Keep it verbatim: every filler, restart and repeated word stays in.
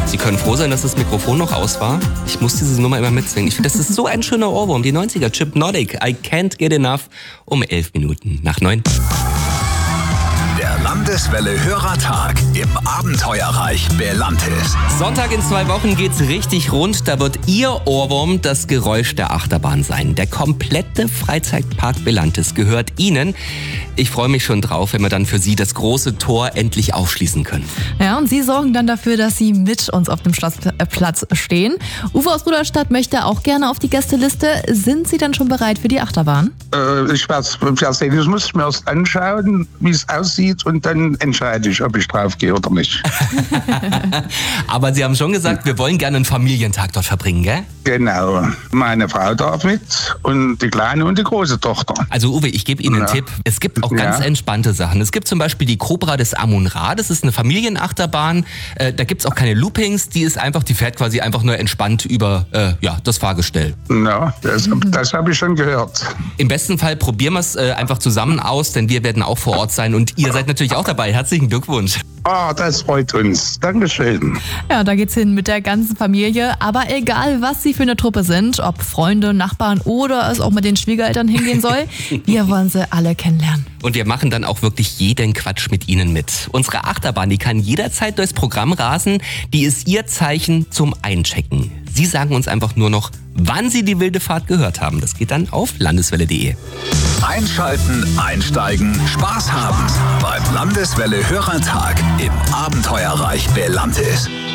Sie können froh sein, dass das Mikrofon noch aus war. Ich muss diese Nummer immer mitsingen. Ich finde, das ist so ein schöner Ohrwurm. Die neunziger, Hypnotic, I Can't Get Enough, um elf Minuten nach neun. Der Landeswelle Hörertag im Abenteuerreich Belantis. Sonntag in zwei Wochen geht's richtig rund. Da wird Ihr Ohrwurm das Geräusch der Achterbahn sein. Der komplette Freizeitpark Belantis gehört Ihnen. Ich freue mich schon drauf, wenn wir dann für Sie das große Tor endlich aufschließen können. Ja, und Sie sorgen dann dafür, dass Sie mit uns auf dem Schlossplatz stehen. Uwe aus Rudolstadt möchte auch gerne auf die Gästeliste. Sind Sie denn schon bereit für die Achterbahn? Äh, ich werde es sehen. Ich muss mir erst anschauen, wie es aussieht, und dann entscheide ich, ob ich drauf gehe oder nicht. Aber Sie haben schon gesagt, wir wollen gerne einen Familientag dort verbringen, gell? Genau. Meine Frau darf mit und die kleine und die große Tochter. Also Uwe, ich gebe Ihnen einen Ja. Tipp. Es gibt auch ganz Ja. entspannte Sachen. Es gibt zum Beispiel die Cobra des Amun-Ra. Das ist eine Familienachterbahn. Äh, da gibt's auch keine Loopings. Die ist einfach, die fährt quasi einfach nur entspannt über äh, ja, das Fahrgestell. Ja, das, das habe ich schon gehört. Im besten Fall probieren wir es äh, einfach zusammen aus, denn wir werden auch vor Ort sein und ihr seid natürlich auch dabei. Herzlichen Glückwunsch. Ah, das freut uns. Dankeschön. Ja, da geht's hin mit der ganzen Familie. Aber egal, was Sie für eine Truppe sind, ob Freunde, Nachbarn oder es auch mit den Schwiegereltern hingehen soll, wir wollen sie alle kennenlernen. Und wir machen dann auch wirklich jeden Quatsch mit Ihnen mit. Unsere Achterbahn, die kann jederzeit durchs Programm rasen. Die ist Ihr Zeichen zum Einchecken. Sie sagen uns einfach nur noch, wann Sie die wilde Fahrt gehört haben. Das geht dann auf landeswelle punkt de. Einschalten, einsteigen, Spaß haben beim Landeswelle Hörertag im Abenteuerreich Belantis.